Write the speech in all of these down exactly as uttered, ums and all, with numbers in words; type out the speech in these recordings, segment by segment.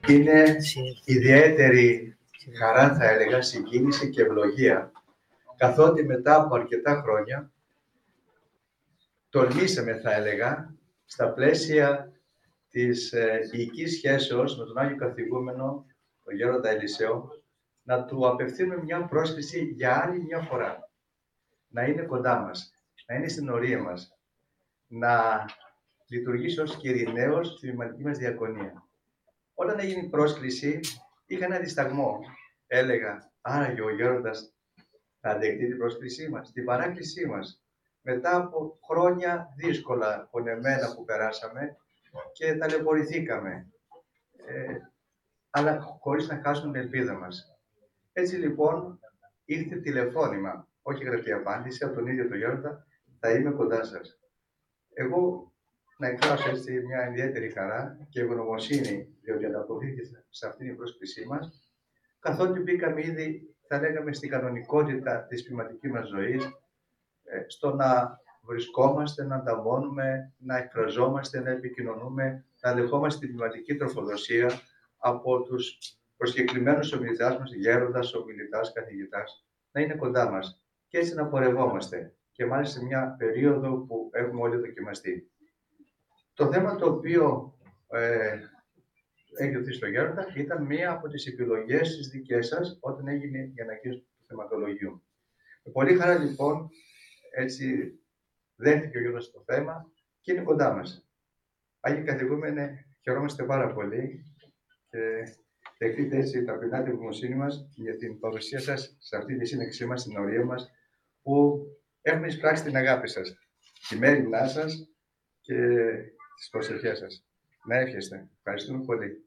Είναι ιδιαίτερη χαρά, θα έλεγα, συγκίνηση και ευλογία, καθότι μετά από αρκετά χρόνια τολμήσαμε, θα έλεγα, στα πλαίσια της ε, οικικής σχέσεως με τον Άγιο Καθηγούμενο, τον Γέροντα Ελισαίο, να του απευθύνουμε μια πρόσκληση για άλλη μια φορά. Να είναι κοντά μας, να είναι στην ορία μας, να λειτουργήσει ως κυριναίος στη μηματική μας διακονία. Όταν έγινε η πρόσκληση, είχα ένα δισταγμό. Έλεγα, άραγε ο Γέροντας θα αντεχτεί την πρόσκλησή μας, την παράκλησή μας, μετά από χρόνια δύσκολα πονεμένα που περάσαμε και ταλαιπωρηθήκαμε, ε, αλλά χωρίς να χάσουμε την ελπίδα μας. Έτσι λοιπόν ήρθε τηλεφώνημα, όχι γραπτή απάντηση, από τον ίδιο τον Γέροντα, θα είμαι κοντά σας. Εγώ να εκφράσω έτσι μια ιδιαίτερη χαρά και ευγνωμοσύνη, διότι ανταποκρίθηκε σε αυτήν την πρόσκλησή μας, καθότι μπήκαμε ήδη, θα λέγαμε, στην κανονικότητα της ποιηματικής μας ζωής, στο να βρισκόμαστε, να ανταμώνουμε, να εκφραζόμαστε, να επικοινωνούμε, να δεχόμαστε την ποιηματική τροφοδοσία από τους προσκεκλημένους ομιλητάς μας, γέροντας, ομιλητάς, καθηγητάς, να είναι κοντά μας και έτσι να πορευόμαστε και μάλιστα σε μια περίοδο που έχουμε όλοι δοκιμαστεί. Το θέμα το οποίο ε, έχει δοθεί στο Γέροντα ήταν μία από τις επιλογές της δικές σας όταν έγινε η ανακοίνωση του θεματολογίου. Με πολύ χαρά λοιπόν έτσι δέχτηκε ο Γέροντας το θέμα και είναι κοντά μας. Άγιοι Καθηγούμενε, χαιρόμαστε πάρα πολύ και δεχτείτε έτσι ταπεινά την ευγνωμοσύνη μας για την παρουσία σας σε αυτή τη σύνεξή μας, στην ορία μας, που έχουμε εισπράξει την αγάπη σας, τη μέρημνά σας και τις προσευχές σας. Να εύχεστε. Ευχαριστούμε πολύ.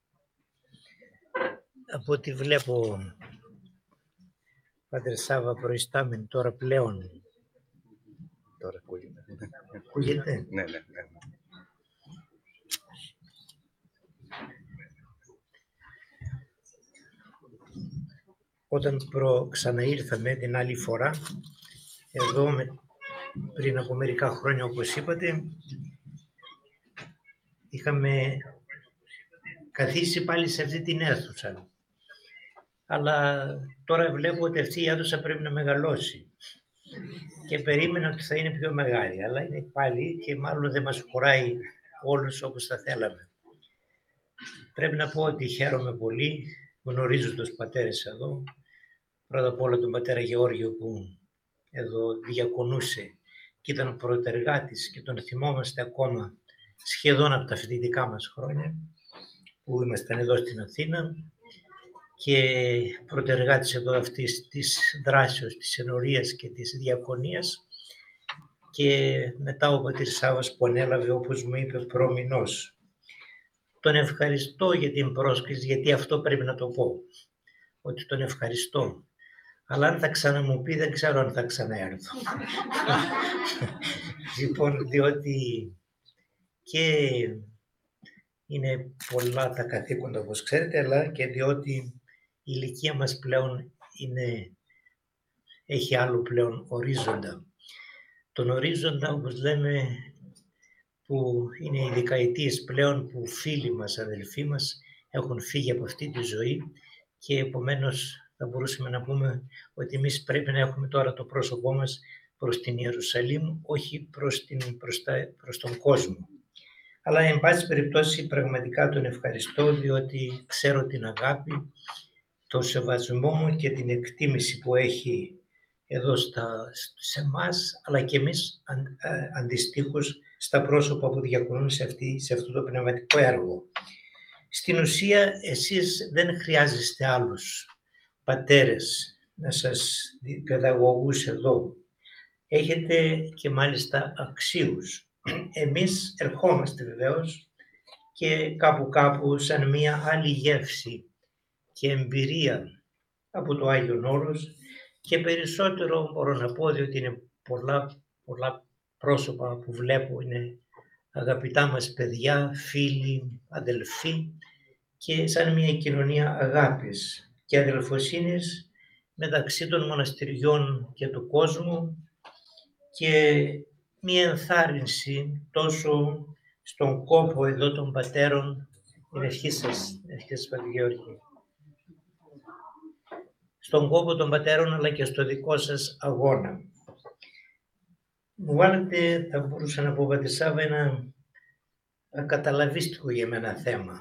Από ό,τι βλέπω, Πάτερ Σάβα, προϊστάμενοι τώρα πλέον. Τώρα ακούγεται. Ακούγεται. Ναι, ναι, ναι. Όταν προ ξαναήρθαμε την άλλη φορά, εδώ με, πριν από μερικά χρόνια, όπως είπατε, είχαμε καθίσει πάλι σε αυτή την αίθουσα. Αλλά τώρα βλέπω ότι αυτή η αίθουσα πρέπει να μεγαλώσει. Και περίμενα ότι θα είναι πιο μεγάλη, αλλά είναι πάλι και μάλλον δεν μας χωράει όλους όπως θα θέλαμε. Πρέπει να πω ότι χαίρομαι πολύ, γνωρίζω τους πατέρες εδώ. Πρώτα απ' όλα τον πατέρα Γεώργιο που εδώ διακονούσε και ήταν πρωτεργάτης και τον θυμόμαστε ακόμα σχεδόν από τα φοιτητικά μας χρόνια που ήμασταν εδώ στην Αθήνα και πρωτεργάτης εδώ αυτής της δράσεως, της ενορίας και της διακονίας και μετά ο πατήρ Σάββας που ανέλαβε, όπως μου είπε, προμηνός. Τον ευχαριστώ για την πρόσκληση, γιατί αυτό πρέπει να το πω, ότι τον ευχαριστώ. Αλλά αν θα ξαναμού πει, δεν ξέρω αν θα ξαναέρθω. Λοιπόν, διότι και είναι πολλά τα καθήκοντα, όπως ξέρετε, αλλά και διότι η ηλικία μας πλέον είναι, έχει άλλο πλέον ορίζοντα. Τον ορίζοντα, όπως λέμε, που είναι οι δεκαετίες πλέον που φίλοι μας, αδελφοί μας, έχουν φύγει από αυτή τη ζωή και επομένως θα μπορούσαμε να πούμε ότι εμείς πρέπει να έχουμε τώρα το πρόσωπό μας προς την Ιερουσαλήμ, όχι προς, την, προς, τα, προς τον κόσμο. Αλλά εν πάση περιπτώσει πραγματικά τον ευχαριστώ, διότι ξέρω την αγάπη, το σεβασμό μου και την εκτίμηση που έχει εδώ στα, σε εμάς, αλλά και εμείς αν, α, αντιστοίχως στα πρόσωπα που διακονούν σε, αυτή, σε αυτό το πνευματικό έργο. Στην ουσία εσείς δεν χρειάζεστε άλλους πατέρες να σας παιδαγωγούς εδώ. Έχετε και μάλιστα αξίους. Εμείς ερχόμαστε βεβαίως και κάπου κάπου σαν μία άλλη γεύση και εμπειρία από το Άγιον Όρος και περισσότερο μπορώ να πω διότι είναι πολλά, πολλά πρόσωπα που βλέπω, είναι αγαπητά μας παιδιά, φίλοι, αδελφοί και σαν μια κοινωνία αγάπης και αδελφοσύνης μεταξύ των μοναστηριών και του κόσμου και μια ενθάρρυνση τόσο στον κόπο εδώ των πατέρων την ευχή σας, την ευχή σας Πατή Γεώργη. Στον κόπο των πατέρων αλλά και στο δικό σας αγώνα. Μου βάλετε, θα μπορούσα να πω Πατή Σάββα, ένα ακαταλαβίστικο για μένα θέμα.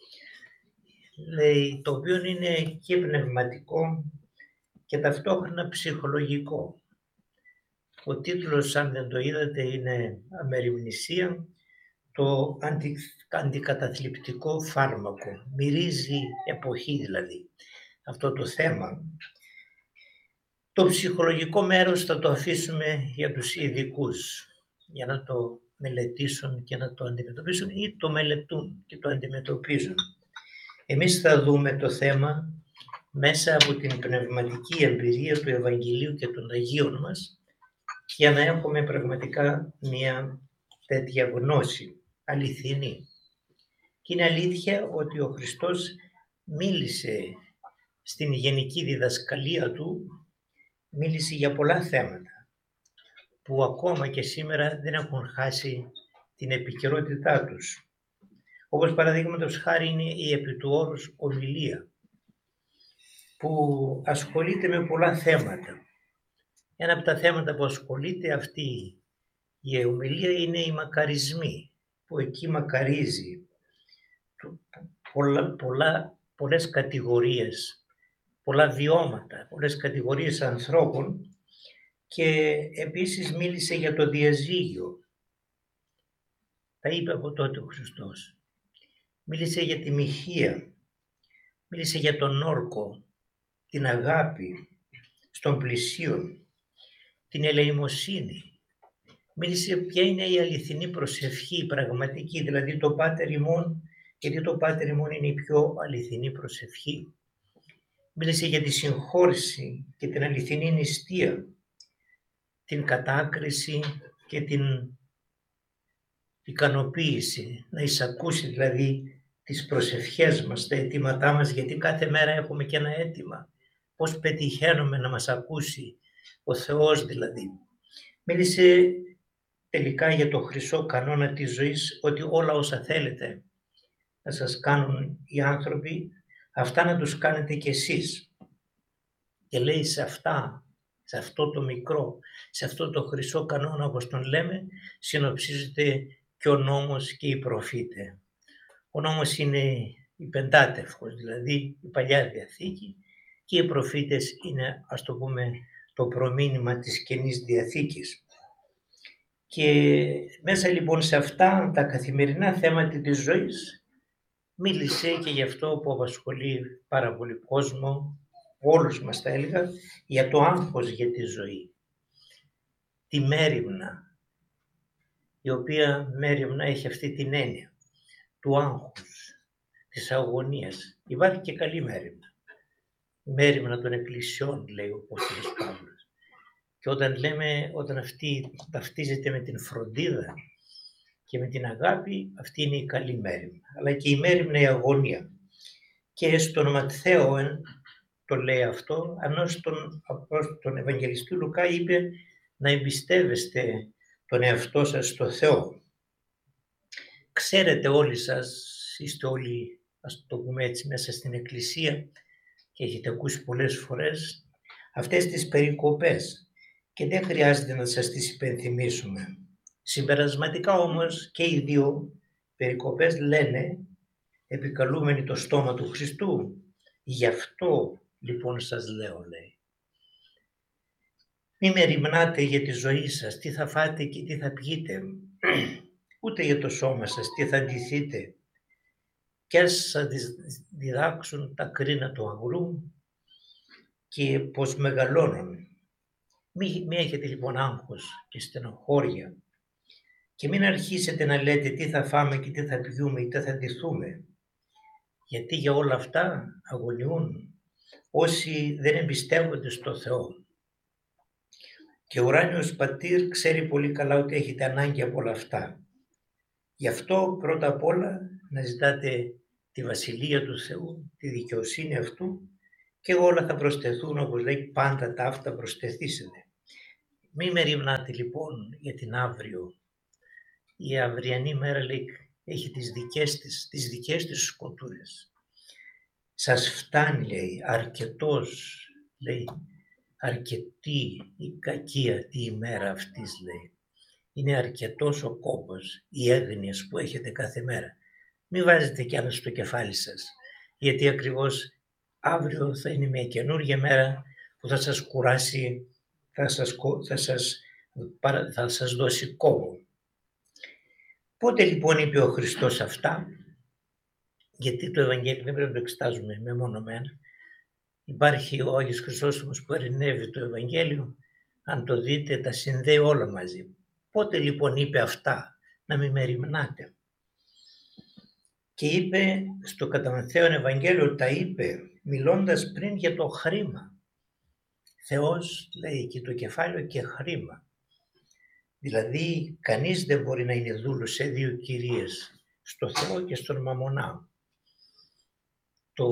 Λέει, το οποίο είναι και πνευματικό και ταυτόχρονα ψυχολογικό. Ο τίτλος, αν δεν το είδατε, είναι «Αμεριμνησία, το αντι, αντικαταθλιπτικό φάρμακο». Μυρίζει εποχή δηλαδή αυτό το θέμα. Το ψυχολογικό μέρος θα το αφήσουμε για τους ειδικούς, για να το μελετήσουν και να το αντιμετωπίσουν ή το μελετούν και το αντιμετωπίζουν. Εμείς θα δούμε το θέμα μέσα από την πνευματική εμπειρία του Ευαγγελίου και των Αγίων μας για να έχουμε πραγματικά μια τέτοια γνώση αληθινή. Και είναι αλήθεια ότι ο Χριστός μίλησε στην γενική διδασκαλία του, μίλησε για πολλά θέματα που ακόμα και σήμερα δεν έχουν χάσει την επικαιρότητά τους. Όπως παραδείγματος χάρη είναι η επί του όρους ομιλία, που ασχολείται με πολλά θέματα. Ένα από τα θέματα που ασχολείται αυτή η ομιλία είναι οι μακαρισμοί, που εκεί μακαρίζει πολλά, πολλά, πολλές κατηγορίες, πολλά βιώματα, πολλές κατηγορίες ανθρώπων και επίσης μίλησε για το διαζύγιο. Τα είπε από τότε ο Χριστός. Μίλησε για τη μοιχεία, μίλησε για τον όρκο, την αγάπη στον πλησίον, την ελεημοσύνη. Μίλησε ποια είναι η αληθινή προσευχή, η πραγματική, δηλαδή το Πάτερ ημών, γιατί το Πάτερ ημών είναι η πιο αληθινή προσευχή. Μίλησε για τη συγχώρηση και την αληθινή νηστεία, την κατάκριση και την ικανοποίηση, να εισακούσει δηλαδή τις προσευχές μας, τα αιτήματά μας, γιατί κάθε μέρα έχουμε και ένα αίτημα. Πώς πετυχαίνουμε να μας ακούσει ο Θεός δηλαδή. Μίλησε τελικά για το χρυσό κανόνα της ζωής, ότι όλα όσα θέλετε να σας κάνουν οι άνθρωποι, αυτά να τους κάνετε κι εσείς. Και λέει σε αυτά, σε αυτό το μικρό, σε αυτό το χρυσό κανόνα όπως τον λέμε, συνοψίζεται και ο νόμος και οι προφήτε. Ο νόμος είναι η Πεντάτευχος, δηλαδή η Παλιά Διαθήκη, και οι προφήτες είναι, ας το πούμε, το προμήνυμα της Καινής Διαθήκης. Και μέσα λοιπόν σε αυτά τα καθημερινά θέματα της ζωής μίλησε και γι' αυτό που απασχολεί πάρα πολύ κόσμο, όλους μας θα έλεγα, για το άγχος για τη ζωή. Τη μέριμνα, η οποία μέριμνα έχει αυτή την έννοια του άγχους, της αγωνίας. Υπάρχει και καλή μέριμνα. Η μέριμνα των εκκλησιών, λέει ο Απόστολος Παύλος. Και όταν λέμε, όταν αυτή ταυτίζεται με την φροντίδα και με την αγάπη, αυτή είναι η καλή μέριμνα. Αλλά και η μέριμνα η αγωνία. Και στον Ματθαίο το λέει αυτό, ενώ στον, στον Ευαγγελιστή Λουκά είπε να εμπιστεύεστε τον εαυτό σας στο Θεό. Ξέρετε όλοι σας, είστε όλοι, ας το πούμε έτσι, μέσα στην Εκκλησία και έχετε ακούσει πολλές φορές αυτές τις περικοπές και δεν χρειάζεται να σας τις υπενθυμίσουμε. Συμπερασματικά όμως και οι δύο περικοπές λένε, επικαλούμενοι το στόμα του Χριστού, γι' αυτό λοιπόν σας λέω, λέει. Μη μεριμνάτε για τη ζωή σας, τι θα φάτε και τι θα πιείτε, ούτε για το σώμα σας, τι θα ντυθείτε. Κι ας σας διδάξουν τα κρίνα του αγρού και πως μεγαλώνουν. Μη, μη έχετε λοιπόν άγχος και στενοχώρια και μην αρχίσετε να λέτε τι θα φάμε και τι θα πιούμε ή τι θα ντυθούμε. Γιατί για όλα αυτά αγωνιούν όσοι δεν εμπιστεύονται στο Θεό. Και ο ουράνιος Πατήρ ξέρει πολύ καλά ότι έχετε ανάγκη από όλα αυτά. Γι' αυτό πρώτα απ' όλα να ζητάτε τη Βασιλεία του Θεού, τη δικαιοσύνη αυτού και όλα θα προσθεθούν, όπως λέει, πάντα τα αυτά προσθεθήσετε. Μη μεριμνάτε λοιπόν για την αύριο. Η αυριανή μέρα, λέει, έχει τις δικές της, τις δικές της σκοτούρες. Σας φτάνει, λέει, αρκετός, λέει, αρκετή η κακία τη ημέρα αυτής, λέει. Είναι αρκετός ο κόπος, οι έγνοιες που έχετε κάθε μέρα. Μην βάζετε κι άλλο στο κεφάλι σας, γιατί ακριβώς αύριο θα είναι μια καινούργια μέρα που θα σας κουράσει, θα σας, θα σας, θα σας δώσει κόπο. Πότε λοιπόν είπε ο Χριστός αυτά, γιατί το Ευαγγέλιο δεν πρέπει να το εξετάζουμε μεμονωμένα. Υπάρχει ο Άγιος Χριστόσtomος που ερμηνεύει το Ευαγγέλιο, αν το δείτε τα συνδέει όλα μαζί. Πότε λοιπόν είπε αυτά, να μην μεριμνάτε. Και είπε στο κατά Ματθαίον Ευαγγέλιο, τα είπε μιλώντας πριν για το χρήμα. Θεός, λέει εκεί το κεφάλαιο, και χρήμα. Δηλαδή κανείς δεν μπορεί να είναι δούλος σε δύο κυρίες, στο Θεό και στον Μαμωνά. Το,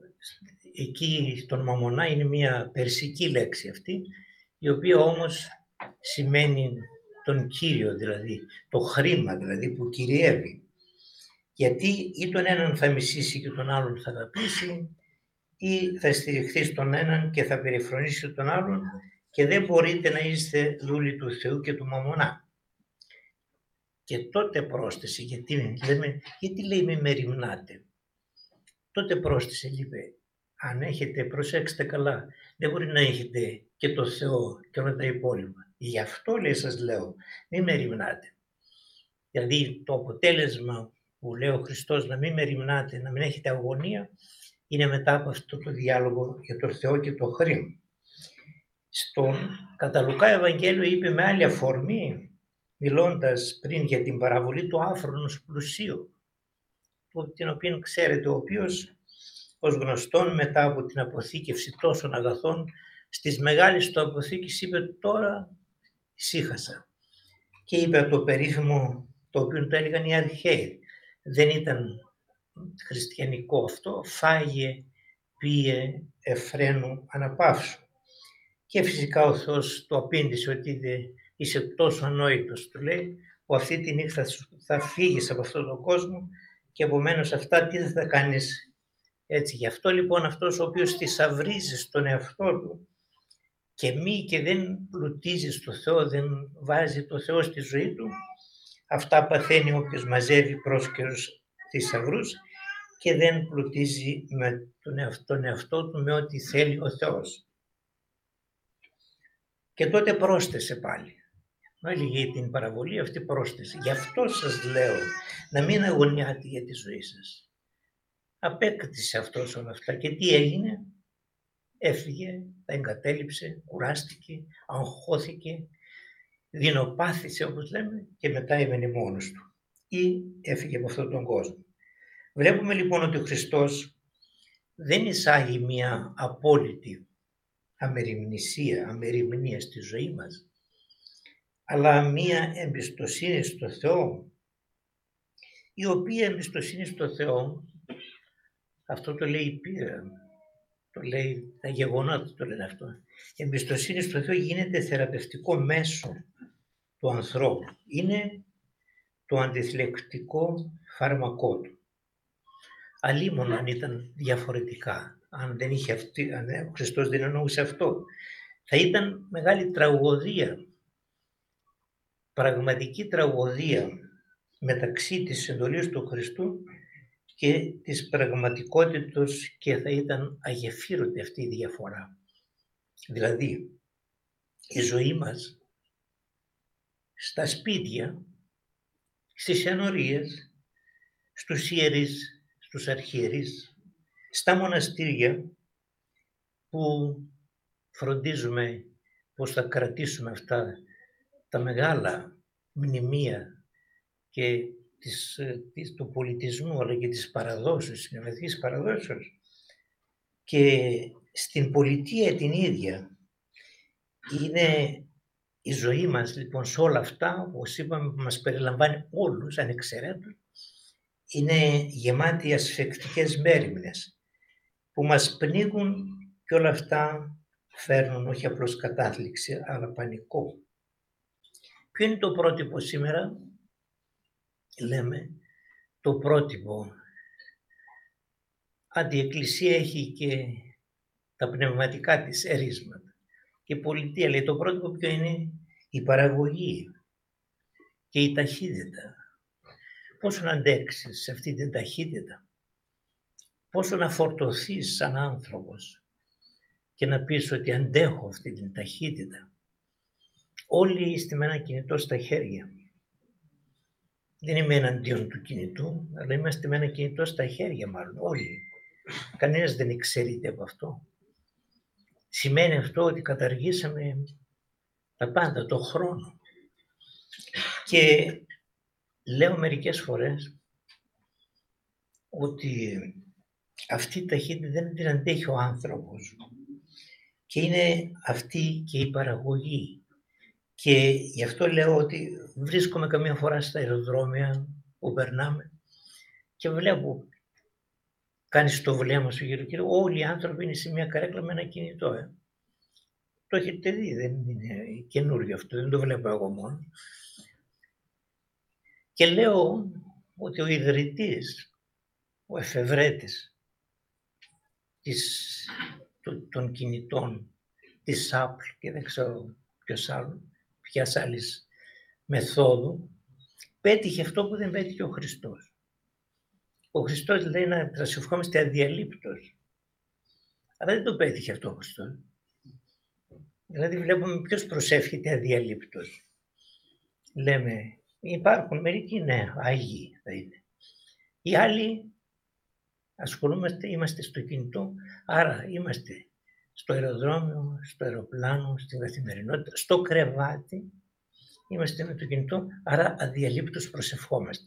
εκεί τον Μαμωνά είναι μια περσική λέξη αυτή, η οποία όμως σημαίνει τον Κύριο, δηλαδή το χρήμα, δηλαδή που κυριεύει. Γιατί ή τον έναν θα μισήσει και τον άλλον θα αγαπήσει, ή θα στηριχθεί στον έναν και θα περιφρονήσει τον άλλον, και δεν μπορείτε να είστε δούλοι του Θεού και του Μαμωνά. Και τότε πρόσθεσε, γιατί, λέμε, γιατί λέει μη μεριμνάτε. Τότε πρόσθεσε, λέει, αν έχετε, προσέξτε καλά, δεν μπορεί να έχετε και το Θεό και όλα τα υπόλοιπα. Γι' αυτό, λέει, σας λέω, μη μεριμνάτε. Δηλαδή το αποτέλεσμα που λέει ο Χριστός, να μην μεριμνάτε, να μην έχετε αγωνία, είναι μετά από αυτό το διάλογο για το Θεό και το χρήμα. Στον κατά Λουκά Ευαγγέλιο είπε με άλλη αφορμή, μιλώντας πριν για την παραβολή του άφρονος πλουσίου, την οποία ξέρετε, ο οποίος ως γνωστόν μετά από την αποθήκευση τόσων αγαθών στις μεγάλες του αποθήκες είπε, τώρα ησύχασα. Και είπε το περίφημο, το οποίο το έλεγαν οι αρχαίοι, δεν ήταν χριστιανικό αυτό, φάγε, πίε, εφραίνου, αναπαύσου. Και φυσικά ο Θεός του απήντησε ότι είσαι τόσο ανόητος, του λέει, που αυτή τη νύχτα θα φύγεις από αυτόν τον κόσμο και επομένως αυτά τι θα κάνεις έτσι. Γι' αυτό λοιπόν αυτός ο οποίος θησαυρίζει στον εαυτό του και μη και δεν πλουτίζει στο Θεό, δεν βάζει το Θεό στη ζωή του, αυτά παθαίνει όποιος μαζεύει πρόσκαιρους θησαυρούς και δεν πλουτίζει με τον εαυτό, τον εαυτό του με ό,τι θέλει ο Θεός. Και τότε πρόσθεσε πάλι. Έλεγε την παραβολή αυτή, πρόσθεσε. Γι' αυτό σας λέω να μην αγωνιάτε για τη ζωή σας. Απέκτησε αυτός όλα αυτά. Και τι έγινε? Έφυγε, τα εγκατέλειψε, κουράστηκε, αγχώθηκε, δεινοπάθησε όπως λέμε και μετά έμενε μόνος του ή έφυγε από αυτόν τον κόσμο. Βλέπουμε λοιπόν ότι ο Χριστός δεν εισάγει μια απόλυτη αμεριμνησία, αμεριμνία στη ζωή μας, αλλά μία εμπιστοσύνη στο Θεό, η οποία εμπιστοσύνη στο Θεό, αυτό το λέει η πείρα, το λέει τα γεγονότα, το λένε αυτό. Η εμπιστοσύνη στο Θεό γίνεται θεραπευτικό μέσο του ανθρώπου. Είναι το αντιθλιπτικό φάρμακό του. Αλλήμον αν ήταν διαφορετικά, αν δεν είχε αυτή, αν ο Χριστός δεν εννοούσε αυτό, θα ήταν μεγάλη τραγωδία, πραγματική τραγωδία μεταξύ της εντολής του Χριστού και της πραγματικότητας και θα ήταν αγεφύρωτη αυτή η διαφορά. Δηλαδή, η ζωή μας στα σπίτια, στις ενορίες, στους ιερείς, στους αρχιερείς, στα μοναστήρια που φροντίζουμε πώς θα κρατήσουμε αυτά τα μεγάλα μνημεία και της, της, του πολιτισμού αλλά και της παραδόσεως, της πνευματικής παραδόσεως, και στην πολιτεία την ίδια είναι η ζωή μας λοιπόν σε όλα αυτά, όπως είπαμε, που μας περιλαμβάνει όλους ανεξαιρέτως, είναι γεμάτη ασφεκτικές μέριμνες που μας πνίγουν και όλα αυτά φέρνουν όχι απλώς κατάθλιψη αλλά πανικό. Ποιο είναι το πρότυπο σήμερα? Λέμε το πρότυπο. Άντι η Εκκλησία έχει και τα πνευματικά της ερίσματα. Και η πολιτεία λέει το πρότυπο ποιο είναι? Η παραγωγή και η ταχύτητα. Πόσο να αντέξεις σε αυτή την ταχύτητα, πόσο να φορτωθείς σαν άνθρωπος και να πεις ότι αντέχω αυτή την ταχύτητα. Όλοι είστε με ένα κινητό στα χέρια. Δεν είμαι εναντίον του κινητού, αλλά είμαστε με ένα κινητό στα χέρια μάλλον, όλοι. Κανένας δεν εξαιρείται από αυτό. Σημαίνει αυτό ότι καταργήσαμε τα πάντα, το χρόνο. Και λέω μερικές φορές ότι αυτή η ταχύτητα δεν την αντέχει ο άνθρωπος. Και είναι αυτή και η παραγωγή. Και γι' αυτό λέω ότι βρίσκομαι καμία φορά στα αεροδρόμια που περνάμε και βλέπω, κάνεις το βλέμμα σου γύρω γύρω, όλοι οι άνθρωποι είναι σε μια καρέκλα με ένα κινητό. Ε. Το έχετε δει, δεν είναι καινούριο αυτό, δεν το βλέπω εγώ μόνο. Και λέω ότι ο ιδρυτής, ο εφευρέτης της, των κινητών, της Apple και δεν ξέρω ποιος άλλο, ποιας άλλης μεθόδου, πέτυχε αυτό που δεν πέτυχε ο Χριστός. Ο Χριστός λέει να προσευχόμαστε αδιαλείπτως. Αλλά δεν το πέτυχε αυτό ο Χριστός. Δηλαδή βλέπουμε ποιος προσεύχεται αδιαλείπτως. Λέμε, υπάρχουν μερικοί, ναι, Άγιοι θα είναι. Οι άλλοι ασχολούμαστε, είμαστε στο κινητό, άρα είμαστε στο αεροδρόμιο, στο αεροπλάνο, στην καθημερινότητα, στο κρεβάτι, είμαστε με το κινητό, άρα αδιαλείπτως προσευχόμαστε.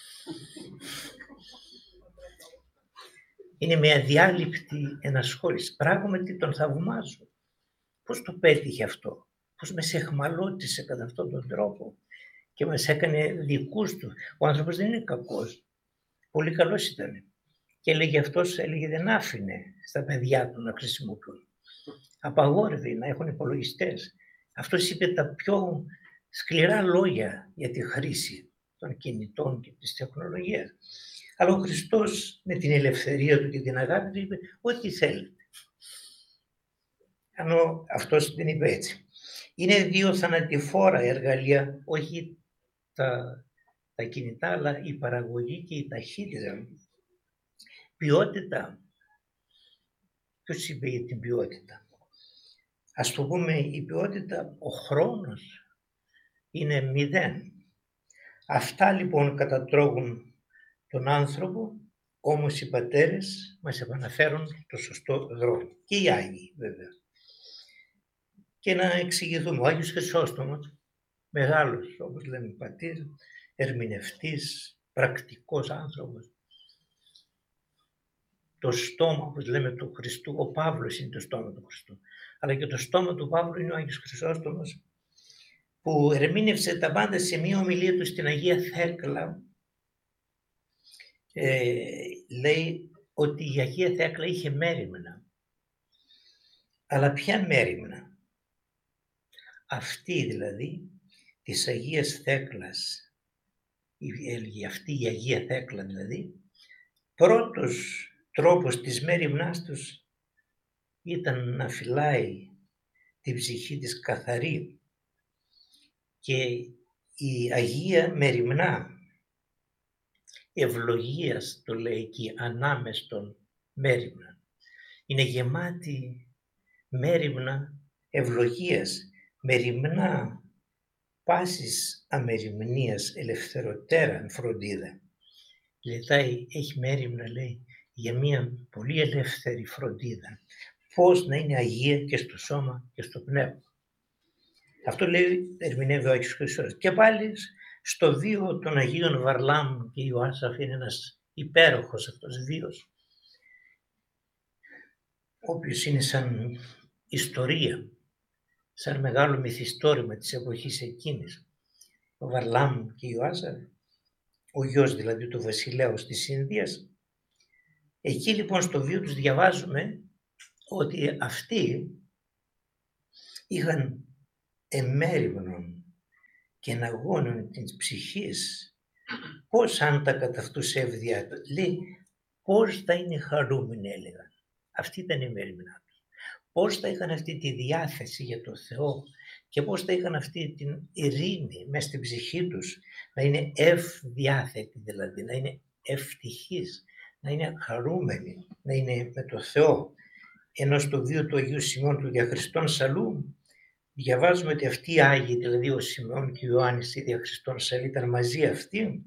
Είναι μια αδιάλειπτη ενασχόληση. Πράγματι τον θαυμάζω. Πώς το πέτυχε αυτό, πώς μας εχμαλώτισε κατά αυτόν τον τρόπο και μας έκανε δικούς του. Ο άνθρωπος δεν είναι κακός, πολύ καλός ήταν. Και έλεγε αυτός, έλεγε δεν άφηνε στα παιδιά του να χρησιμοποιούν. Απαγόρευε να έχουν υπολογιστές. Αυτός είπε τα πιο σκληρά λόγια για τη χρήση των κινητών και της τεχνολογίας. Αλλά ο Χριστός με την ελευθερία του και την αγάπη του είπε ό,τι θέλετε. Ενώ αυτός δεν είπε έτσι. Είναι δύο θανατηφόρα εργαλεία, όχι τα, τα κινητά, αλλά η παραγωγή και η ταχύτητα. Ποιότητα. Ποιος είπε για την ποιότητα? Ας το πούμε η ποιότητα, ο χρόνος είναι μηδέν. Αυτά λοιπόν κατατρώγουν τον άνθρωπο, όμως οι πατέρες μας επαναφέρουν το σωστό δρόμο. Και οι Άγιοι βέβαια. Και να εξηγηθούμε, ο Άγιος Χρυσόστομος, μεγάλος όπως λέμε πατήρ, ερμηνευτής, πρακτικός άνθρωπος. Το στόμα, όπως λέμε, του Χριστού, ο Παύλος είναι το στόμα του Χριστού. Αλλά και το στόμα του Παύλου είναι ο Άγιος Χρυσόστομος, που ερμήνευσε τα πάντα σε μία ομιλία του στην Αγία Θέκλα. Ε, λέει ότι η Αγία Θέκλα είχε μέριμνα. Αλλά ποια μέριμνα? Αυτή δηλαδή της Αγίας Θέκλας, έλεγε αυτή η Αγία Θέκλα δηλαδή, πρώτος τρόπος της μέριμνάς τους ήταν να φυλάει την ψυχή της καθαρή. Και η Αγία Μεριμνά ευλογίας, το λέει εκεί, ανάμεστον μέριμνα, είναι γεμάτη μέριμνα ευλογίας, μεριμνά πάσης αμεριμνίας ελευθεροτέραν φροντίδα. Λετάει, έχει μέριμνα, λέει, για μια πολύ ελεύθερη φροντίδα. Πώς να είναι Αγία και στο σώμα και στο πνεύμα. Αυτό λέει, ερμηνεύει ο Άγιος Χριστός. Και πάλι στο βίο των Αγίων Βαρλάμ και Ιωάσαφ είναι ένας υπέροχος αυτός βίος, ο οποίος είναι σαν ιστορία, σαν μεγάλο μυθιστόρημα της εποχής εκείνης. Ο Βαρλάμ και Ιωάσαφ, ο γιος δηλαδή του βασιλέως της Ινδίας. Εκεί λοιπόν στο βίο τους διαβάζουμε ότι αυτοί είχαν εμέριμνον και εναγώνων της ψυχής πώς αν τα κατά αυτούς εύδια, λέει, πώς θα είναι χαρούμενοι, έλεγαν. Αυτή ήταν η μέρημνά τους. Πώς θα είχαν αυτή τη διάθεση για το Θεό και πώς θα είχαν αυτή την ειρήνη μέσα στην ψυχή τους, να είναι ευδιάθετοι δηλαδή, να είναι ευτυχείς, να είναι χαρούμενοι, να είναι με το Θεό. Ενώ στο βίο του Αγίου Σημεών του Διαχριστών Σαλού διαβάζουμε ότι αυτοί οι Άγιοι, δηλαδή ο Σημεών και ο Ιωάννης οι Διαχριστών Σαλού, ήταν μαζί αυτοί,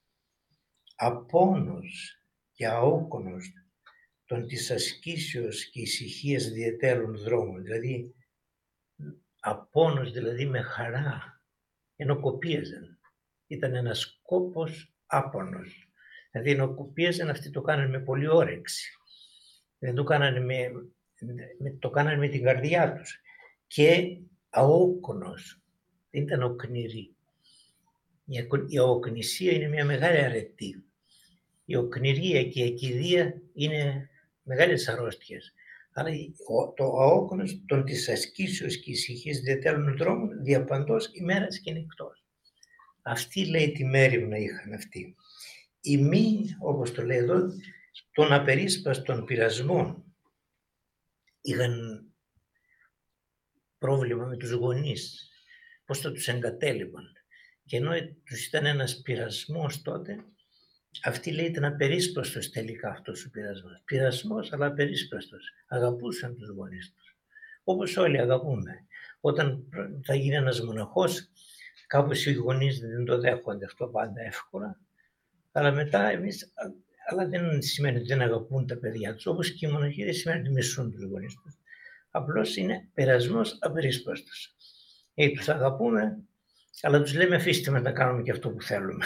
απόνος και αόκονος των της ασκήσεως και ησυχίας διετέρων δρόμων, δηλαδή απόνος δηλαδή με χαρά, ενώ κοπίαζαν. Ήταν ένας κόπος άπονος. Δηλαδή ενώ κοπίαζαν, αυτοί το κάνανε με πολύ όρεξη. Δεν το κάνανε με, με, το κάνανε με την καρδιά τους. Και αόκονος, δεν ήταν οκνηρή. Η, η αοκνησία είναι μια μεγάλη αρετή. Η οκνηρία και η ακιδεία είναι μεγάλες αρρώστιες. Αλλά το αόκονος των της ασκήσεως και ησυχίας διατέρων δρόμων διαπαντός ημέρας και νυχτός. Αυτοί, λέει, τη μέριμνα είχαν αυτοί. Οι μη, όπως το λέει εδώ, των απερίσπαστων πειρασμών είχαν πρόβλημα με τους γονείς, πώς θα τους εγκατέλειπαν. Και ενώ τους ήταν ένας πειρασμός τότε, αυτοί, λέει, ήταν απερίσπαστος τελικά αυτός ο πειρασμός. Πειρασμός, αλλά απερίσπαστος. Αγαπούσαν τους γονείς τους. Όπως όλοι αγαπούμε. Όταν θα γίνει ένας μοναχός, κάπως οι γονείς δεν το δέχονται αυτό πάντα εύκολα. Αλλά μετά εμείς, αλλά δεν σημαίνει ότι δεν αγαπούν τα παιδιά τους. Όπως και οι μοναχοί δεν σημαίνει ότι μισούν τους γονείς τους. Απλώς είναι πειρασμός απερίσπαστος. Ε, τους αγαπούμε, αλλά τους λέμε αφήστε με να κάνουμε και αυτό που θέλουμε.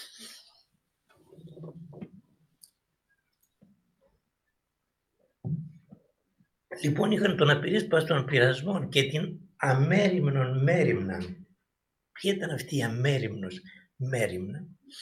Λοιπόν, είχαν τον απερίσπαστον πειρασμών και την αμέριμνον μέριμνα. Ποια ήταν αυτή η αμέριμνος μέριμνα?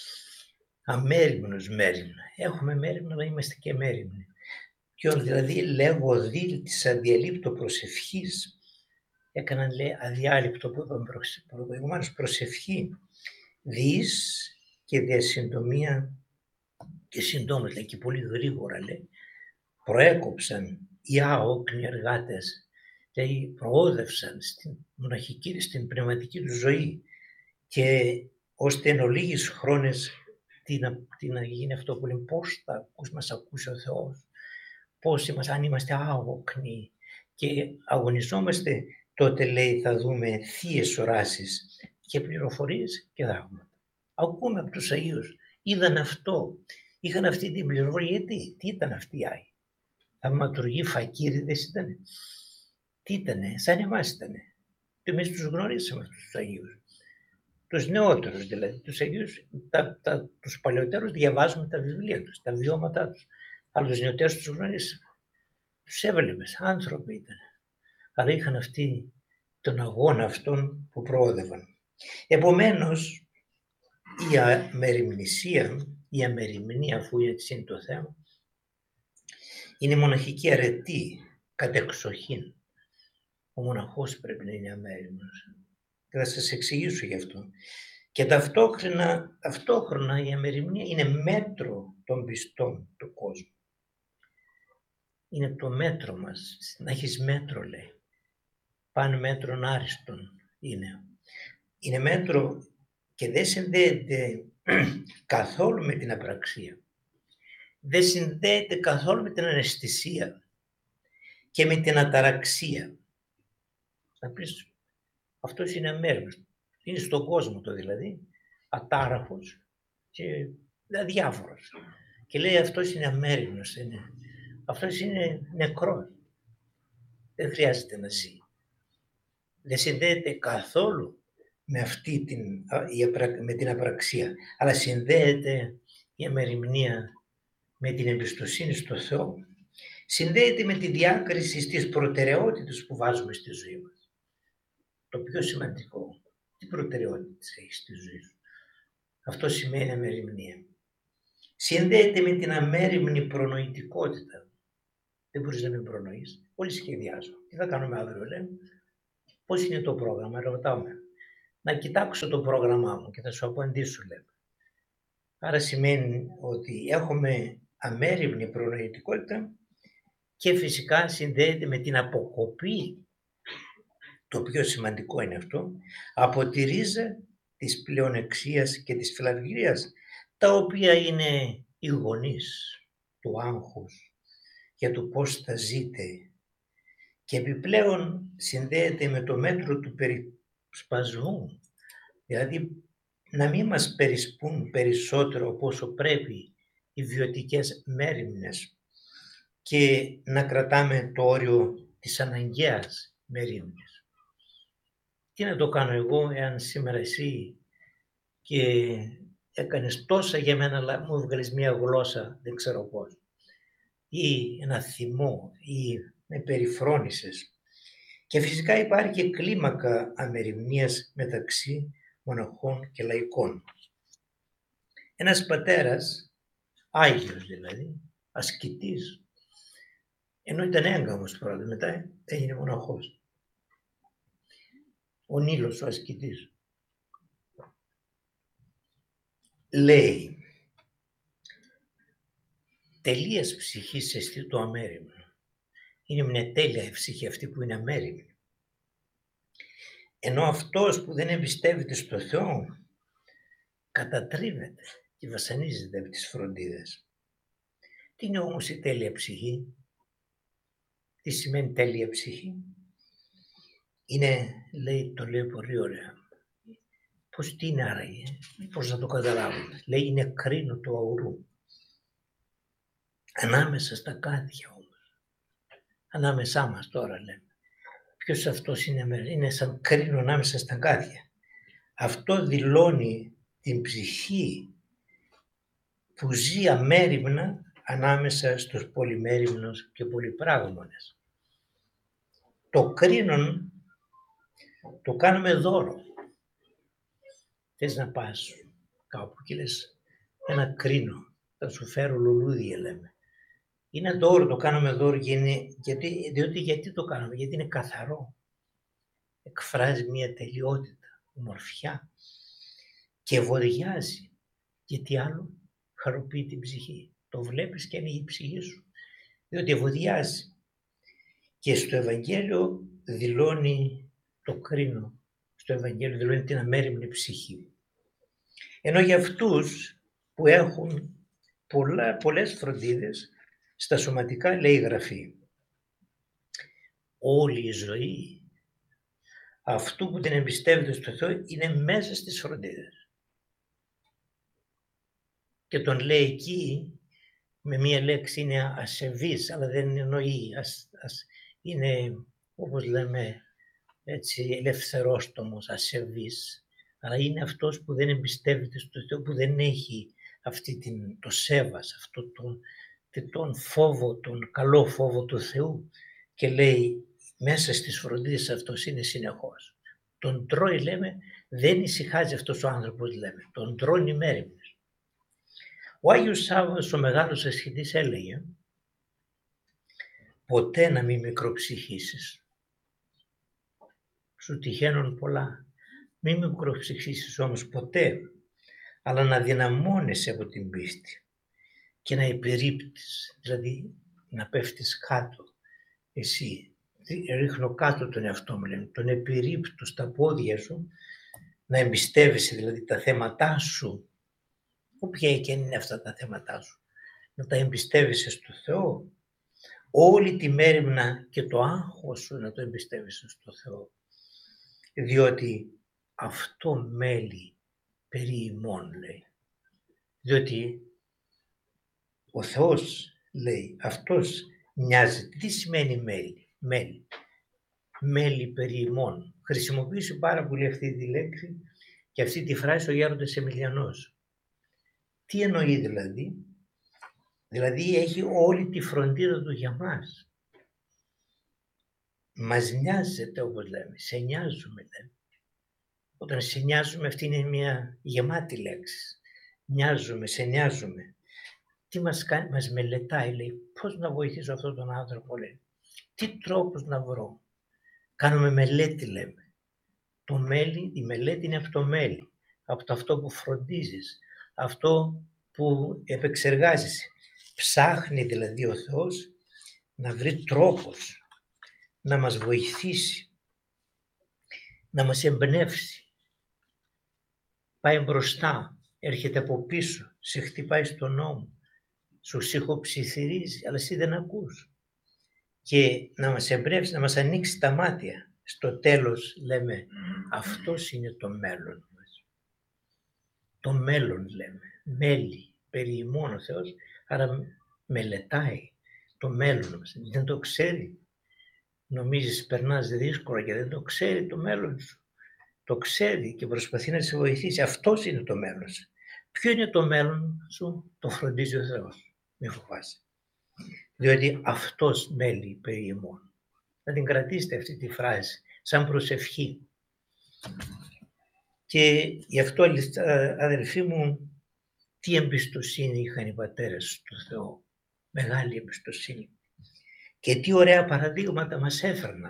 Αμέριμνος μέριμνα. Έχουμε μέριμνα, αλλά είμαστε και μέριμνοι. Ποιον δηλαδή λέγω δίλ της αδιαλείπτω προσευχής. Έκαναν, λέει, αδιάλειπτο που είπαμε προηγουμένως προσευχή. Διείς και διασυντομία και συντόμως, λέει, και πολύ γρήγορα, λέει, προέκοψαν οι άοκνοι εργάτες, δηλαδή προόδευσαν στην μοναχική, στην πνευματική του ζωή και ώστε εν ολίγης χρόνες τι να, τι να γίνει αυτό που λέμε, πώς θα μας ακούσει ο Θεός, πώς είμαστε, αν είμαστε άοκνοι και αγωνιζόμαστε, τότε, λέει, θα δούμε θείες οράσεις και πληροφορίες και δάγματα. Ακούμε από τους Αγίους, είδαν αυτό, είχαν αυτή την πληροφορία, γιατί, τι ήταν αυτοί οι Άγιοι? Θαυματουργοί, φακίριδες ήτανε. Τι ήτανε, σαν εμάς ήτανε. Και εμείς τους γνωρίσαμε αυτούς τους Αγίους. Τους νεότερους δηλαδή, τους Αγίους, τα, τα, τους παλαιότερους διαβάζουμε τα βιβλία τους, τα βιώματά τους. Αλλά τους νεότερους τους γνωρίσαμε. Τους έβλεπες, άνθρωποι ήτανε. Αλλά είχαν αυτοί τον αγώνα αυτόν που προόδευαν. Επομένως, η αμεριμνησία, η αμεριμνία, αφού έτσι είναι το θέμα, είναι μοναχική αρετή, κατεξοχήν. Ο μοναχός πρέπει να είναι αμέριμνος. Και θα σας εξηγήσω γι' αυτό. Και ταυτόχρονα, ταυτόχρονα η αμεριμνία είναι μέτρο των πιστών του κόσμου. Είναι το μέτρο μας. Να έχεις μέτρο, λέει. Παν μέτρον άριστον είναι. Είναι μέτρο και δεν συνδέεται καθόλου με την απραξία. Δεν συνδέεται καθόλου με την αναισθησία και με την αταραξία. Να πεις, αυτός είναι αμέριμνος. Είναι στον κόσμο το δηλαδή, ατάραχος και αδιάφορος. Και λέει αυτός είναι αμέριμνος, είναι. Αυτός είναι νεκρός. Δεν χρειάζεται να ζει. Δεν συνδέεται καθόλου με, αυτή την, με την απραξία, αλλά συνδέεται η αμεριμνία με την εμπιστοσύνη στο Θεό. Συνδέεται με τη διάκριση στις προτεραιότητες που βάζουμε στη ζωή μας. Το πιο σημαντικό, τι προτεραιότητες έχεις στη ζωή σου. Αυτό σημαίνει αμεριμνία. Συνδέεται με την αμέριμνη προνοητικότητα. Δεν μπορείς να μην προνοείς. Όλοι σχεδιάζουν. Τι θα κάνουμε αύριο, λέμε. Πώς είναι το πρόγραμμα, ρωτάμε. Να κοιτάξω το πρόγραμμά μου και θα σου απαντήσω, λέμε. Άρα σημαίνει ότι έχουμε αμέριμνη προνοητικότητα και φυσικά συνδέεται με την αποκοπή, το πιο σημαντικό είναι αυτό, από τη ρίζα της πλεονεξίας και της φιλαργυρίας, τα οποία είναι οι γονείς του άγχους για το πώς θα ζείτε, και επιπλέον συνδέεται με το μέτρο του περισπασμού, δηλαδή να μην μας περισπούν περισσότερο από όσο πρέπει οι βιωτικές μέριμνες και να κρατάμε το όριο της αναγκαίας μέριμνες. Τι να το κάνω εγώ εάν σήμερα εσύ και έκανες τόσα για μένα, αλλά μου έβγαλες μια γλώσσα δεν ξέρω πώς, ή ένα θυμό, ή με περιφρόνησες. Και φυσικά υπάρχει και κλίμακα αμεριμνίας μεταξύ μοναχών και λαϊκών. Ένας πατέρας, άγιος δηλαδή, ασκητής, ενώ ήταν έγκαμος πρώτα, μετά έγινε μοναχός. Ο Νίλος ο ασκητής λέει, τελείας ψυχής εστί το αμέριμνο. Είναι μια τέλεια η ψυχή αυτή που είναι αμέριμνη. Ενώ αυτός που δεν εμπιστεύεται στο Θεό κατατρίβεται και βασανίζεται από τις φροντίδες. Τι είναι όμως η τέλεια ψυχή? Τι σημαίνει τέλεια ψυχή? Είναι, λέει, το λέει πολύ ωραία. Πώς τι είναι άραγε, πώς να το καταλάβουμε. Λέει είναι κρίνο του αουρού. Ανάμεσα στα κάδια όμως. Ανάμεσά μας τώρα λέμε. Ποιος αυτός είναι, είναι σαν κρίνο ανάμεσα στα κάδια. Αυτό δηλώνει την ψυχή που ζει αμέριμνα ανάμεσα στους πολυμέριμνους και πολυπράγμονες. Το κρίνον το κάνουμε δώρο. Θες να πας κάπου και λες ένα κρίνο, θα σου φέρω λουλούδια λέμε. Είναι δώρο, το κάνουμε δώρο γιατί, διότι γιατί το κάνουμε, γιατί είναι καθαρό. Εκφράζει μια τελειότητα, ομορφιά και ευωδιάζει. Γιατί άλλο χαροποιεί την ψυχή. Το βλέπεις και ανοίγει η ψυχή σου, διότι ευωδιάζει. Και στο Ευαγγέλιο δηλώνει το κρίνο, στο Ευαγγέλιο δηλώνει την αμέριμνη ψυχή. Ενώ για αυτούς που έχουν πολλά, πολλές φροντίδες, στα σωματικά λέει η Γραφή, όλη η ζωή αυτού που την εμπιστεύεται στο Θεό είναι μέσα στις φροντίδες. Και τον λέει εκεί με μία λέξη είναι ασεβής, αλλά δεν εννοεί, ας, ας, είναι όπως λέμε έτσι ελευθερόστομος, ασεβής, αλλά είναι αυτός που δεν εμπιστεύεται στο Θεό, που δεν έχει αυτή την, το σέβας, αυτό τον, τον φόβο, τον καλό φόβο του Θεού, και λέει μέσα στις φροντίδες αυτός είναι συνεχώς. Τον τρώει λέμε, δεν ησυχάζει αυτός ο άνθρωπος λέμε, τον τρώνε μέριμνες. Ο Άγιος Σάββας ο μεγάλος ασχητής έλεγε ποτέ να μην μικροψυχήσεις. Σου τυχαίνουν πολλά. Μην μικροψυχήσεις όμως ποτέ, αλλά να δυναμώνεσαι από την πίστη και να υπερίπτεις, δηλαδή να πέφτεις κάτω εσύ. Ρίχνω κάτω τον εαυτό μου, λένε, τον επιρρύπτω στα πόδια σου, να εμπιστεύεσαι δηλαδή τα θέματά σου, όποια και είναι αυτά τα θέματά σου, να τα εμπιστεύεσαι στο Θεό, όλη τη μέριμνα και το άγχος σου να το εμπιστεύεσαι στο Θεό, διότι αυτό μέλει περί ημών, λέει, διότι ο Θεός, λέει, αυτός μοιάζεται. Τι σημαίνει μέλει? Μέλη. Μέλη περί ημών. Χρησιμοποιήσει πάρα πολύ αυτή τη λέξη και αυτή τη φράση ο Γέροντας Εμιλιανός. Τι εννοεί δηλαδή? Δηλαδή έχει όλη τη φροντίδα του για μας. Μας νοιάζεται όπως λέμε, σε νοιάζουμε λέμε. Όταν σε νοιάζουμε αυτή είναι μια γεμάτη λέξη. Νοιάζουμε, σε νοιάζουμε. Τι μας κάνει, μας μελετάει, λέει, πώς να βοηθήσω αυτόν τον άνθρωπο, λέει. Τι τρόπους να βρω. Κάνουμε μελέτη, λέμε. Το μέλι, η μελέτη είναι από το μέλι, από το αυτό που φροντίζεις, αυτό που επεξεργάζεσαι. Ψάχνει δηλαδή ο Θεός να βρει τρόπος να μας βοηθήσει, να μας εμπνεύσει. Πάει μπροστά, έρχεται από πίσω, σε χτυπάει στον νόμο, σου σιχοψιθυρίζει, αλλά εσύ δεν ακούς. Και να μας εμπνεύσει, να μας ανοίξει τα μάτια. Στο τέλος λέμε, αυτός είναι το μέλλον μας. Το μέλλον λέμε, μέλη, περί ημών ο Θεός, άρα μελετάει το μέλλον μας. Δεν το ξέρει. Νομίζεις περνάς δύσκολα και δεν το ξέρει το μέλλον σου. Το ξέρει και προσπαθεί να σε βοηθήσει. Αυτός είναι το μέλλον σου. Ποιο είναι το μέλλον σου? Το φροντίζει ο Θεός. Μην φοβάσαι. Διότι αυτός μέλει περί ημών. Να την κρατήσετε αυτή τη φράση σαν προσευχή. Και γι' αυτό, αδελφοί μου, τι εμπιστοσύνη είχαν οι πατέρες στο Θεό. Μεγάλη εμπιστοσύνη. Και τι ωραία παραδείγματα μας έφερναν.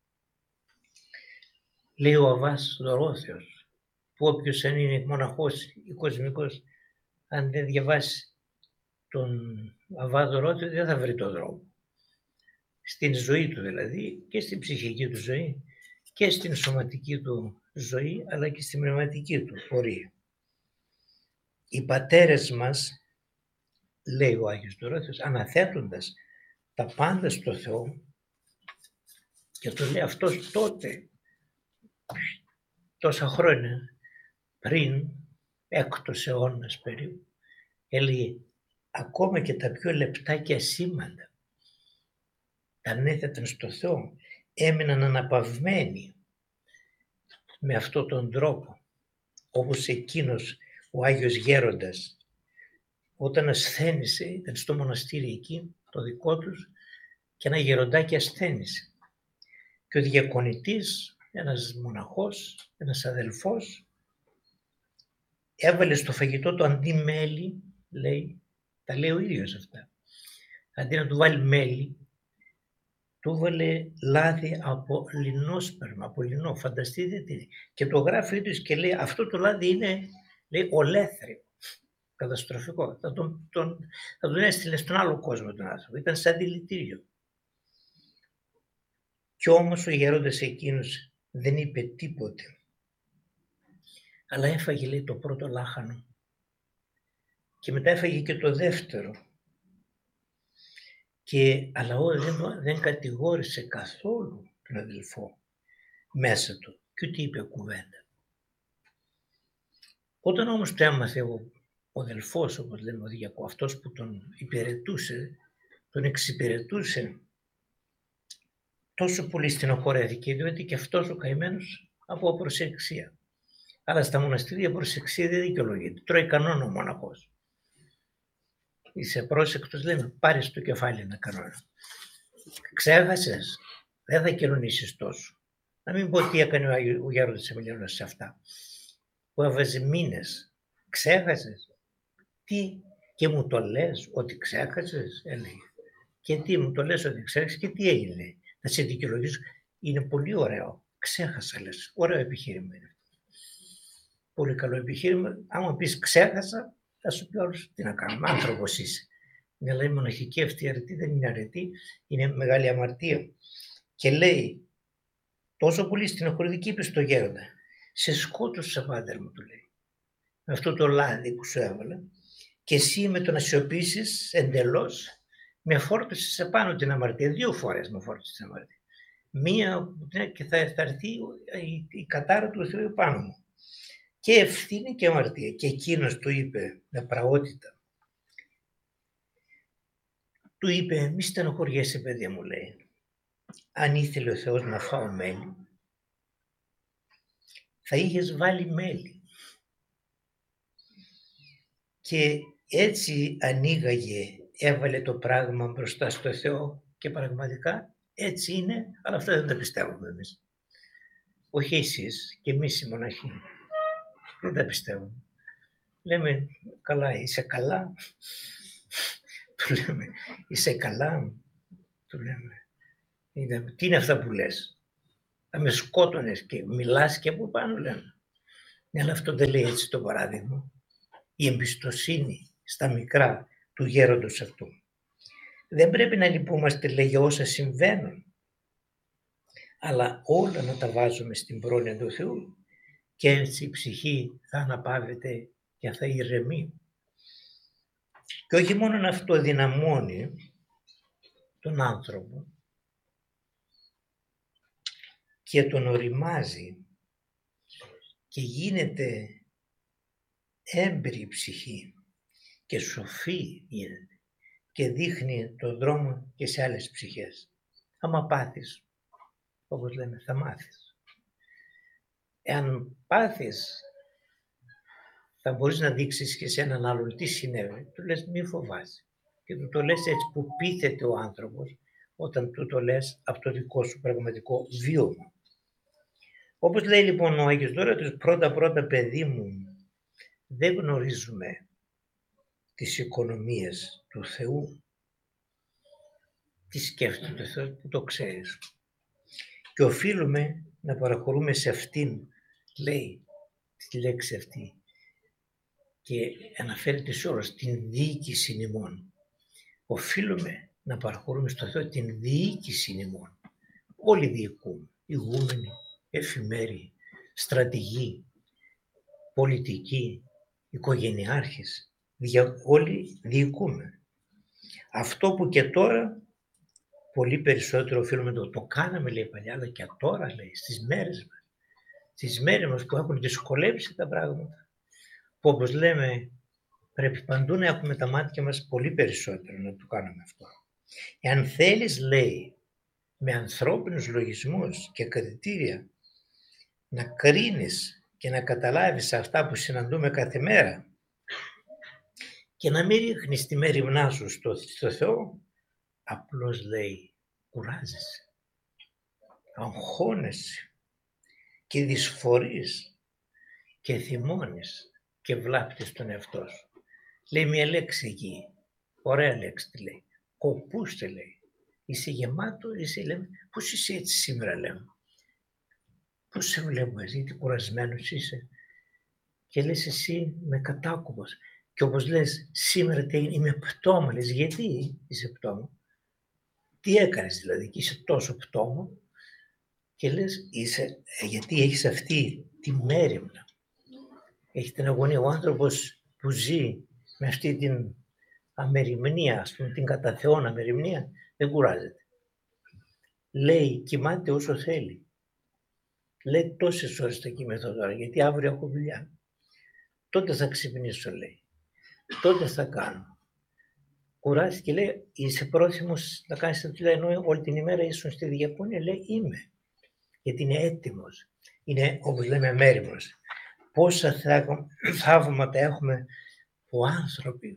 Λέει ο Αββάς Δωρόθεος, που όποιος αν είναι μοναχός ή κοσμικός, αν δεν διαβάσει τον Αββά Δωρόθεο, δεν θα βρει τον δρόμο. Στην ζωή του δηλαδή, και στην ψυχική του ζωή, και στην σωματική του ζωή, αλλά και στην πνευματική του πορεία. Οι πατέρες μας, λέει ο Άγιος Δωρόθεος, αναθέτοντας τα πάντα στο Θεό, και το λέει αυτός τότε, τόσα χρόνια πριν, έκτος αιώνας περίπου, έλεγε ακόμα και τα πιο λεπτά και ασήμαντα τα ανέθεταν στο Θεό, έμειναν αναπαυμένοι με αυτόν τον τρόπο, όπως εκείνος ο Άγιος Γέροντας, όταν ασθένησε, ήταν στο μοναστήρι εκεί, το δικό τους, και ένα γεροντάκι ασθένησε. Και ο διακονητής, ένας μοναχός, ένας αδελφός, έβαλε στο φαγητό του αντί μέλι, λέει, τα λέει ο ίδιος αυτά, αντί να του βάλει μέλι, του έβαλε λάδι από λινόσπερμα, από λινό, φανταστείτε τι. Και το γράφει ο ίδιος και λέει, αυτό το λάδι είναι, λέει, ολέθριο, καταστροφικό. Θα τον, τον, θα τον έστειλε στον άλλο κόσμο τον άνθρωπο, ήταν σαν δηλητήριο. Κι όμως ο γέροντας εκείνος δεν είπε τίποτε. Αλλά έφαγε, λέει, το πρώτο λάχανο. Και μετά έφαγε και το δεύτερο. Και αλλά ο δεν, δεν κατηγόρησε καθόλου τον αδελφό μέσα του. Και ούτε είπε κουβέντα. Όταν όμως το έμαθε ο, ο αδελφός, όπως λέμε ο Διακό, αυτός που τον υπηρετούσε, τον εξυπηρετούσε, τόσο πολύ στενοχωρέθηκε, διότι και αυτός ο καημένος από απροσεξία. Αλλά στα μοναστήρια προσεξία δεν δικαιολογείται. Τρώει κανόνα ο μοναχός. Είσαι πρόσεκτος, λέμε, πάρεις το κεφάλι ένα κανόνα. Ξέχασες, δεν θα κοινωνήσεις τόσο. Να μην πω τι έκανε ο Γέροντας Εμιλιώνας σε αυτά. Που έβαζε μήνες. Ξέχασες. Τι, και μου το λες ότι ξέχασες, έλεγε. Και τι μου το λες ότι ξέχασες και τι έγινε. Να σε δικαιολογήσω. Είναι πολύ ωραίο. Ξέχασα, λες. Ωραίο επιχείρημα είναι. Πολύ καλό επιχείρημα. Άμα πεις ξέχασα, θα σου πει όλους τι να κάνουμε. Άνθρωπος είσαι. Ναι, λέει, μοναχική αυτή αρετή δεν είναι αρετή, είναι μεγάλη αμαρτία. Και λέει, τόσο πολύ στενοχωρητική είπε στο γέροντα. Σε σκότωσα, πάτερ μου, του λέει. Με αυτό το λάδι που σου έβαλα. Και εσύ με το να σιωπήσεις εντελώς, με φόρτωσες επάνω την αμαρτία. Δύο φορές με φόρτωσες την αμαρτία. Μία και θα έρθει η, η κατάρα του Θεού πάνω μου. Και ευθύνη και αμαρτία. Και εκείνος του είπε με πραότητα. Του είπε, μη στενοχωριέσαι, παιδί μου, λέει. Αν ήθελε ο Θεός να φάω μέλι, θα είχες βάλει μέλι. Και έτσι ανοίγαγε, έβαλε το πράγμα μπροστά στο Θεό και πραγματικά έτσι είναι, αλλά αυτά δεν τα πιστεύουμε εμείς. Όχι εσείς και εμείς οι μοναχοί. Δεν τα πιστεύουμε. Λέμε, καλά, είσαι καλά. Του λέμε, είσαι καλά. Του λέμε, τι είναι αυτά που λες. Θα με σκότωνες και μιλάς και από πάνω, λέμε. Ναι, αλλά αυτό δεν λέει έτσι το παράδειγμα. Η εμπιστοσύνη στα μικρά του γέροντος αυτού. Δεν πρέπει να λυπούμαστε, λέει, για όσα συμβαίνουν, αλλά όλα να τα βάζουμε στην πρόνοια του Θεού και έτσι η ψυχή θα αναπαύεται και θα ηρεμεί. Και όχι μόνο αυτό δυναμώνει τον άνθρωπο και τον οριμάζει και γίνεται έμπειρη ψυχή και σοφή γίνεται και δείχνει τον δρόμο και σε άλλες ψυχές. Άμα πάθεις, όπως λέμε, θα μάθεις. Εάν πάθεις, θα μπορείς να δείξεις και σε έναν άλλον τι συνέβη. Του λες μη φοβάσαι. Και του το λες έτσι που πείθεται ο άνθρωπος όταν του το λες από το δικό σου πραγματικό βίωμα. Όπως λέει λοιπόν ο Άγιος Δόρατος, πρώτα πρώτα παιδί μου, δεν γνωρίζουμε τις οικονομίες του Θεού. Τι σκέφτεται το Θεό που το ξέρεις. Και οφείλουμε να παραχωρούμε σε αυτήν, λέει τη λέξη αυτή, και αναφέρεται σε όλους, την διοίκηση ημών. Οφείλουμε να παραχωρούμε στο Θεό την διοίκηση ημών. Όλοι διοικούμε, ηγούμενοι, εφημέριοι, στρατηγοί, πολιτικοί, οικογενειάρχες, δια, όλοι διοικούμε. Αυτό που και τώρα πολύ περισσότερο οφείλουμε το, το κάναμε, λέει παλιά, αλλά και τώρα, λέει, στις μέρες μας, στις μέρες μας που έχουν δυσκολέψει τα πράγματα, που όπως λέμε πρέπει παντού να έχουμε τα μάτια μας πολύ περισσότερο να το κάνουμε αυτό. Εάν θέλεις, λέει, με ανθρώπινους λογισμούς και κριτήρια να κρίνεις και να καταλάβεις αυτά που συναντούμε κάθε μέρα και να μην ρίχνεις τη μέριμνά σου στο, στο Θεό, απλώς, λέει, κουράζεσαι, αγχώνεσαι και δυσφορείς και θυμώνεις και βλάπτεις τον εαυτό σου. Λέει μια λέξη εκεί, ωραία λέξη τη λέει, κοπούστε, λέει. Είσαι γεμάτο, είσαι, λέμε, πώς είσαι έτσι σήμερα, λέμε. Πώς σε βλέπω εσύ, τι κουρασμένος είσαι. Και λες εσύ με κατάκοπος. Και όπως λες σήμερα τι έγινε, είμαι πτώμα, λες γιατί είσαι πτώμα. Τι έκανες δηλαδή και είσαι τόσο πτώμα. Και λες είσαι, γιατί έχεις αυτή τη μέριμνα. Έχει την αγωνία. Ο άνθρωπος που ζει με αυτή την αμεριμνία, ας πούμε, την κατά Θεόν αμεριμνία, δεν κουράζεται. Λέει, κοιμάται όσο θέλει. Λέει, τόσες ώρες θα κοιμηθώ τώρα, γιατί αύριο έχω δουλειά. Τότε θα ξυπνήσω, λέει. Τότε θα κάνω. Κουράστηκε, λέει, είσαι πρόθυμος να κάνεις τη δουλειά, ενώ όλη την ημέρα ήσουν στη διακονία. Λέει, είμαι. Γιατί είναι έτοιμος. Είναι, όπως λέμε, μέριμνος. Πόσα θαύματα έχουμε που άνθρωποι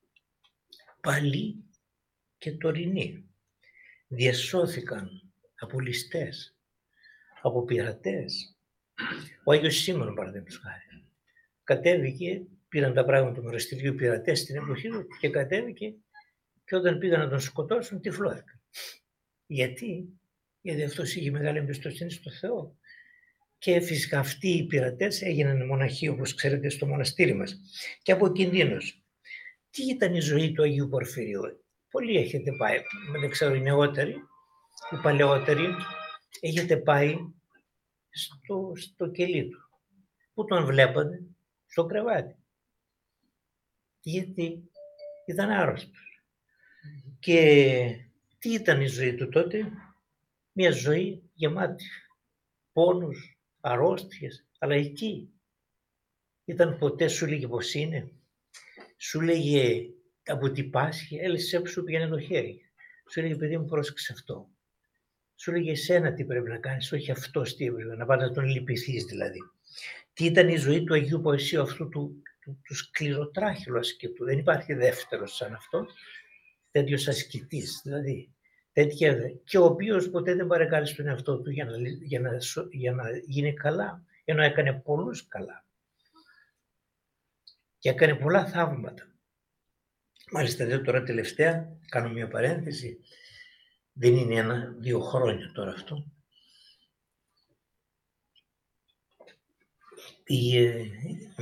παλιοί και τωρινοί διασώθηκαν από ληστές, από πειρατές. Ο Άγιος Σίμων, παραδείγματος χάρη, κατέβηκε, πήραν τα πράγματα του μοναστηριού πειρατές στην εποχή του και κατέβηκε και όταν πήγαν να τον σκοτώσουν τυφλώθηκαν. Γιατί? Γιατί αυτός είχε μεγάλη εμπιστοσύνη στο Θεό. Και φυσικά αυτοί οι πειρατές έγιναν μοναχοί, όπως ξέρετε, στο μοναστήρι μας. Και από κινδύνους. Τι ήταν η ζωή του Αγίου Πορφυρίου? Πολλοί έχετε πάει, δεν ξέρω οι νεότεροι, οι παλαιότεροι, έχετε πάει στο, στο κελί του. Πού τον βλέπατε? Στο κρεβάτι. Γιατί ήταν άρρωστος. Και τι ήταν η ζωή του τότε? Μια ζωή γεμάτη πόνους, αρρώστιες, αλλά εκεί ήταν ποτέ σου λέγε πως είναι, σου λέγε από τι πάσχει, έλυσε σου πήγαινε το χέρι, σου λέγε παιδί μου πρόσεξε αυτό, σου λέγε εσένα τι πρέπει να κάνεις, όχι αυτός τι έπρεπε, να πάει να τον λυπηθείς δηλαδή. Τι ήταν η ζωή του Αγίου Πασίου αυτού του, του, του σκληροτράχυλου ασκητού, δεν υπάρχει δεύτερος σαν αυτό, τέτοιος ασκητής δηλαδή. Τέτοια, και ο οποίος ποτέ δεν παρεκάλεσε τον εαυτό του για να, για, να, για να γίνει καλά, ενώ έκανε πολλούς καλά. Και έκανε πολλά θαύματα. Μάλιστα εδώ τώρα τελευταία, κάνω μια παρένθεση, δεν είναι ένα, δύο χρόνια τώρα αυτό. Η,